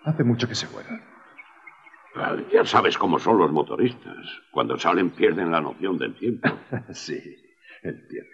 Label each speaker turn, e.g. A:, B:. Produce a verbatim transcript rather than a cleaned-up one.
A: Hace mucho que se fueron.
B: Ya sabes cómo son los motoristas. Cuando salen pierden la noción del tiempo.
A: Sí, el tiempo.